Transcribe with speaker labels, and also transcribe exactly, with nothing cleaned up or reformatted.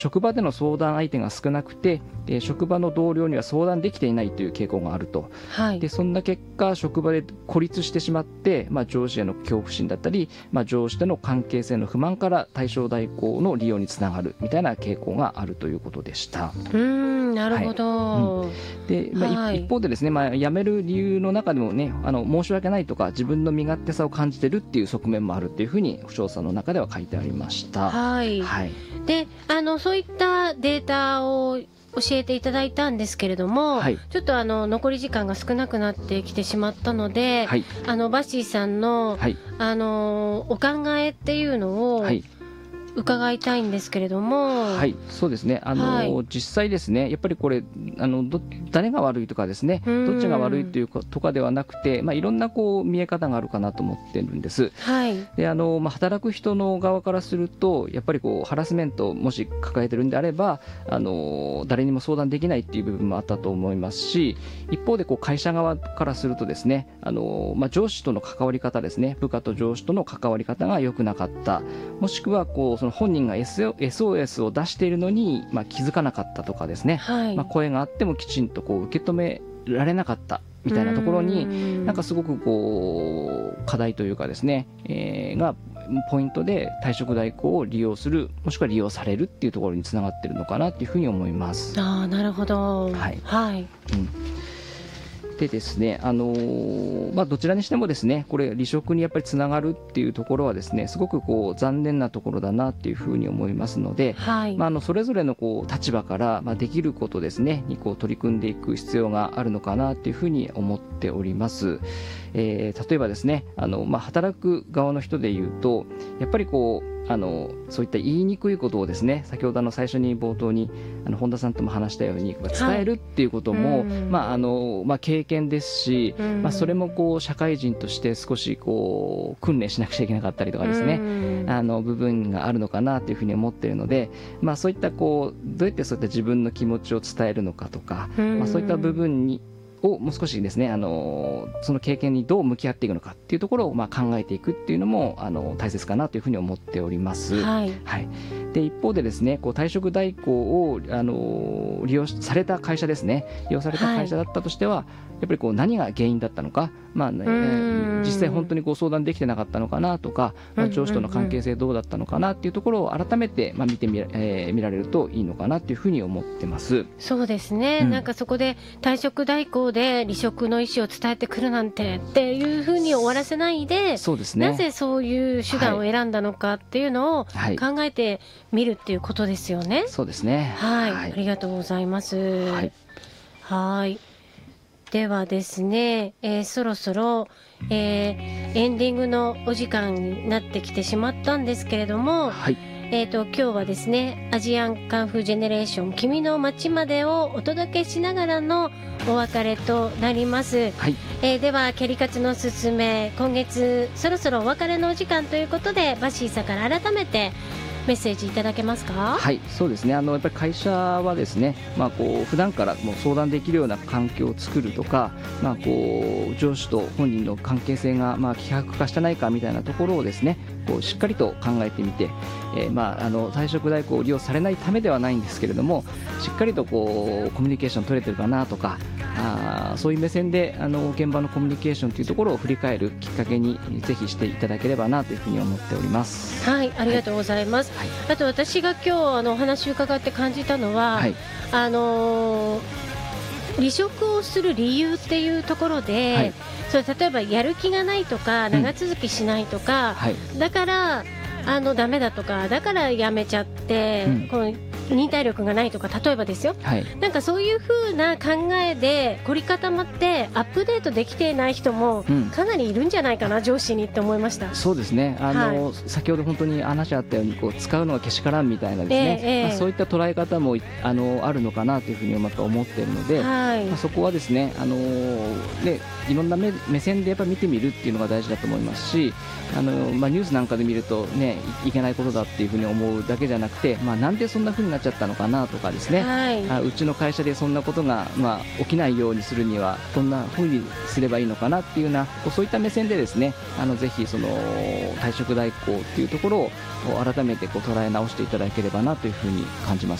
Speaker 1: 職場での相談相手が少なくて、えー職場の同僚には相談できていないという傾向があると。
Speaker 2: はい。
Speaker 1: でそんな結果職場で孤立してしまって、まあ、上司への恐怖心だったり、まあ、上司との関係性の不満から対象代行の利用につながるみたいな傾向があるということでした。
Speaker 2: うーん、なるほど。
Speaker 1: で、まあい
Speaker 2: はい
Speaker 1: 一方でですね、まあ、辞める理由の中でもね、あの申し訳ないとか自分の身勝手さを感じてるっていう側面もあるっていうふうに調査の中では書いてありました。
Speaker 2: はい。
Speaker 1: はい、
Speaker 2: で、あのそういったデータを教えていただいたんですけれども、
Speaker 1: はい
Speaker 2: ちょっとあの残り時間が少なくなってきてしまったので、
Speaker 1: はい
Speaker 2: あのバッシーさんの、
Speaker 1: はい
Speaker 2: あのお考えっていうのを
Speaker 1: はい
Speaker 2: 伺いたいんですけれども、
Speaker 1: はい、そうですね、あの、
Speaker 2: はい
Speaker 1: 実際ですね、やっぱりこれあのど誰が悪いとかですね、
Speaker 2: うん
Speaker 1: どっちが悪いというかとかではなくて、まあ、いろんなこう見え方があるかなと思ってるんです。
Speaker 2: はい。
Speaker 1: であのまあ、働く人の側からするとやっぱりこうハラスメントをもし抱えてるんであればあの誰にも相談できないっていう部分もあったと思いますし、一方でこう会社側からするとですねあの、まあ、上司との関わり方ですね、部下と上司との関わり方が良くなかった、もしくはこうその本人が エスオーエス を出しているのに、まあ、気づかなかったとかですね、
Speaker 2: はい。
Speaker 1: まあ、声があってもきちんとこう受け止められなかったみたいなところに
Speaker 2: に
Speaker 1: なんかすごくこう課題というかですね、えーがポイントで退職代行を利用する、もしくは利用されるっていうところにつながっているのかなというふうに思います。
Speaker 2: ああ、なるほど。
Speaker 1: はい
Speaker 2: はい。
Speaker 1: うんでですね、あのーまあ、どちらにしてもですねこれ離職にやっぱりつながるっていうところはですねすごくこう残念なところだなっていうふうに思いますので、
Speaker 2: はい。
Speaker 1: まあ、あのそれぞれのこう立場から、まあ、できることですねにこう取り組んでいく必要があるのかなというふうに思っております。えー例えばですねあの、まあ、働く側の人でいうとやっぱりこうあのそういった言いにくいことをですね先ほどあの最初に冒頭にあの本田さんとも話したように伝えるっていうことも、
Speaker 2: うん
Speaker 1: まああのまあ、経験ですし、
Speaker 2: うん
Speaker 1: まあ、それもこう社会人として少しこう訓練しなくちゃいけなかったりとかですね、
Speaker 2: うん
Speaker 1: あの部分があるのかなというふうに思っているので、まあ、そういったこうどうやってそういった自分の気持ちを伝えるのかとか、
Speaker 2: うん
Speaker 1: まあ、そういった部分にをもう少しですねあのその経験にどう向き合っていくのかっていうところをまあ考えていくっていうのもあの大切かなというふうに思っております。
Speaker 2: はい。
Speaker 1: はい、で一方でですねこう退職代行をあの利用された会社ですね利用された会社だったとしては、やっぱりこう何が原因だったのか、まあね、
Speaker 2: うん
Speaker 1: 実際本当にこう相談できてなかったのかなとか、まあ、上司との関係性どうだったのかなっていうところを改めてまあ見てみら、えー見られるといいのかなというふうに思ってます。
Speaker 2: そうですね、
Speaker 1: うん
Speaker 2: なんかそこで退職代行で離職の意思を伝えてくるなんてっていうふうに終わらせないで、
Speaker 1: そうですね
Speaker 2: なぜそういう手段を選んだのかっていうのを
Speaker 1: はい
Speaker 2: 考えてみるっていうことですよね。
Speaker 1: そうですね
Speaker 2: はい、
Speaker 1: はい
Speaker 2: ありがとうございます。
Speaker 1: はい
Speaker 2: はいではですね、えーそろそろ、えーエンディングのお時間になってきてしまったんですけれども、
Speaker 1: はい
Speaker 2: えー、と今日はですねアジアンカンフージェネレーション君の街までをお届けしながらのお別れとなります、
Speaker 1: はい
Speaker 2: えーではキャリカツのすすめ今月そろそろお別れのお時間ということでバッシーさんから改めてメッセージいただけますか。
Speaker 1: はい、そうですねあのやっぱり会社はですね、まあ、こう普段からもう相談できるような環境を作るとか、まあ、こう上司と本人の関係性がまあ希薄化してないかみたいなところをですねこうしっかりと考えてみて、えーまあ、あの退職代行を利用されないためではないんですけれどもしっかりとこうコミュニケーション取れてるかなとかあーそういう目線であの現場のコミュニケーションというところを振り返るきっかけにぜひしていただければなというふうに思っております。
Speaker 2: はいありがとうございます、
Speaker 1: はい
Speaker 2: あと私が今日あのお話を伺って感じたのは、
Speaker 1: はい
Speaker 2: あのー離職をする理由っていうところで、
Speaker 1: はい
Speaker 2: それ例えばやる気がないとか
Speaker 1: ん
Speaker 2: 長続きしないとか、
Speaker 1: はい
Speaker 2: だからあのダメだとかだから辞めちゃって、
Speaker 1: うん
Speaker 2: この忍耐力がないとか例えばですよ
Speaker 1: はい
Speaker 2: なんかそういう風な考えで凝り固まってアップデートできていない人も
Speaker 1: うん
Speaker 2: かなりいるんじゃないかな、上司にって思いました。
Speaker 1: そうですねあの、先ほど本当に話あったようにこう使うのはけしからんみたいなですね、
Speaker 2: ええええ
Speaker 1: まあ、そういった捉え方もあのあるのかなというふうにまた思っているので、
Speaker 2: はい
Speaker 1: まあ、そこはですね、あのーね、いろんな目、目線でやっぱ見てみるっていうのが大事だと思いますし、あのまあ、ニュースなんかで見ると、ね、い, いけないことだっていうふうに思うだけじゃなくて、まあ、なんでそんなふうになっっちゃったのかなとかですね、
Speaker 2: はい、
Speaker 1: あうちの会社でそんなことが、まあ、起きないようにするにはどんなふうにすればいいのかなっていうようなそういった目線でですね、あのぜひその退職代行っていうところを改めてこう捉え直していただければなというふうに感じます。